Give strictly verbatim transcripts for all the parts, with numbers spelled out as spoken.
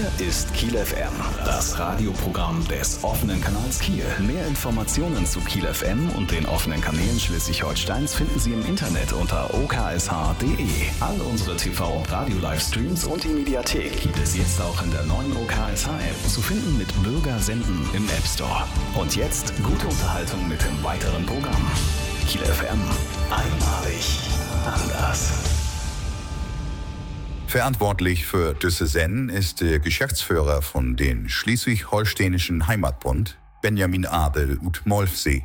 ist Kiel F M, das Radioprogramm des offenen Kanals Kiel. Mehr Informationen zu Kiel F M und den offenen Kanälen Schleswig-Holsteins finden Sie im Internet unter o k s h punkt d e. All unsere T V- und Radio-Livestreams und die Mediathek gibt es jetzt auch in der neuen O K S H-App zu finden mit Bürger senden im App Store. Und jetzt gute Unterhaltung mit dem weiteren Programm. Kiel F M, einmalig anders. Verantwortlich für diese Sendung ist der Geschäftsführer von den Schleswig-Holsteinischen Heimatbund, Benjamin Adel ut Molfsee.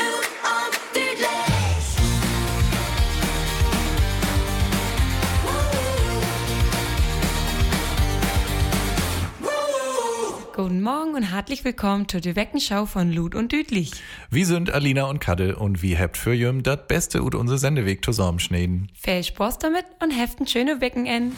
Guten Morgen und herzlich willkommen zur der Weckenschau von Lud und Düdlich. Wir sind Alina und Kadde und wie habt für jüm das Beste ut unser Sendeweg zusammenschneiden. Viel Spaß damit und habt ein schönes Wochenende.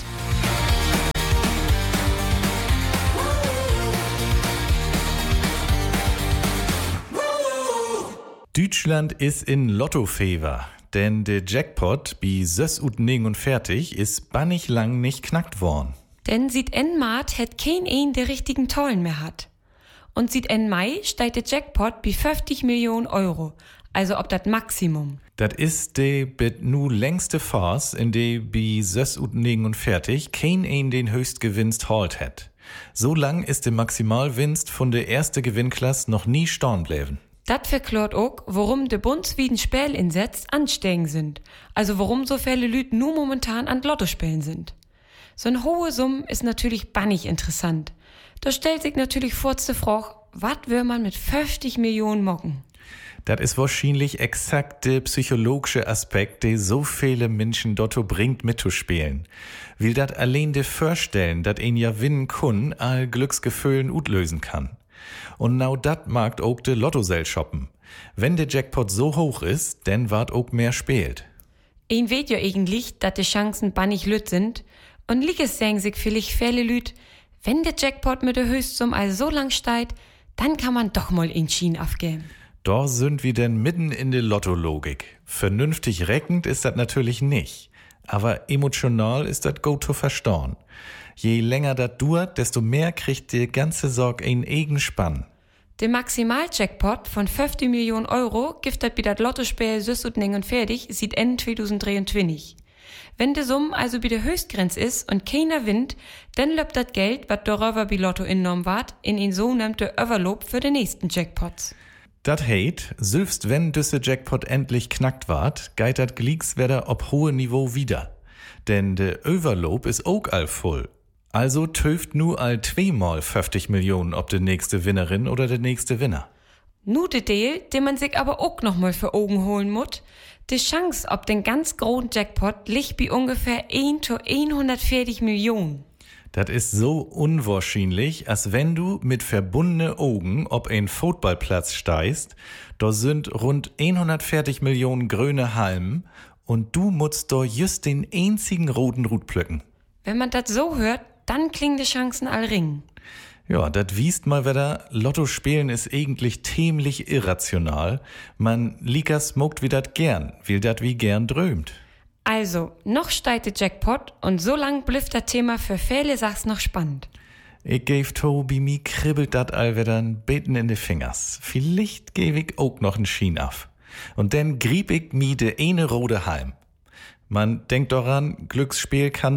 Deutschland ist in Lottofever, denn der Jackpot bi sös ut negenundvierzig ist bannig lang nicht knackt worden. Denn sieht en Mart het kein ein der richtigen Tollen mehr hat. Und sieht en Mai steigt der Jackpot bi fünfzig Millionen Euro, also ob das Maximum. Dat is de bit nu längste Phase, in de bi sös ut negenundvierzig kein ein den Höchstgewinnst halt hat. So lang ist der Maximalwinst von der erste Gewinnklasse noch nie storn bleiben. Das verklärt auch, warum de bundeswieden Spielinsätze ansteigen sind. Also warum so viele Lüt nur momentan an Lottospielen sind. So eine hohe Summe ist natürlich bannig interessant. Da stellt sich natürlich vor die Frage, was will man mit fünfzig Millionen mocken? Das ist wahrscheinlich exakt der psychologische Aspekt, der so viele Menschen dotto bringt mitzuspielen. Will dat allein de vorstellen, dat ein ja winnen kun, all Glücksgefühlen utlösen kann. Und now dat mag auch de Lottosell shoppen. Wenn der Jackpot so hoch ist, dann wart auch mehr spielt. Ein weet ja eigentlich, dat de Chancen bannig lüt sind. Und liges sagen sich vielleicht viele Lüt, wenn der Jackpot mit der Höchstsumme also so lang steigt, dann kann man doch mal in Schien aufgeben. Da sind wir denn mitten in der Lottologik. Vernünftig reckend ist das natürlich nicht. Aber emotional ist das go to verstauen. Je länger das dauert, desto mehr kriegt die ganze Sorg einen eigen Spann. Der Maximal-Jackpot von fünfzig Millionen Euro gibt das bei das Lottospiel süß und neng und fertig, sieht Ende zwanzig dreiundzwanzig. Wenn die Summe also bei der Höchstgrenze ist und keiner winnt, dann löpt das Geld, was darüber bei Lotto innommen ward, in den sogenannten Overloop für den nächsten Jackpots. Dat heit, selbst wenn düsse Jackpot endlich knackt ward, geit dat Gliekswerder ob hohe Niveau wieder. Denn de Overloop is auch all voll. Also töft nu all zweimal fünfzig Millionen ob de nächste Winnerin oder der nächste Winner. Nu de Deal, den man sich aber auch noch mal für Augen holen muss. Die Chance ob den ganz großen Jackpot liegt bei ungefähr ein zu hundertvierzig Millionen. Das ist so unwahrscheinlich, als wenn du mit verbundene Augen ob ein Footballplatz steigst, da sind rund hundertvierzig Millionen grüne Halmen und du musst da just den einzigen roten Rut pflücken. Wenn man das so hört, dann klingen die Chancen all ring. Ja, das wiest mal wieder, Lotto spielen ist eigentlich ziemlich irrational. Man lieker smokt wie dat gern, will dat wie gern drömt. Also, noch steigt der Jackpot und so lang blifft das Thema für viele Sachs noch spannend. Ich geb Tobi, mi kribbelt dat all wieder ein Beten in de Fingers. Vielleicht geb ich auch noch n Schien auf. Und dann grieb ich mi de eine rote Halm. Man denkt daran, Glücksspiel kann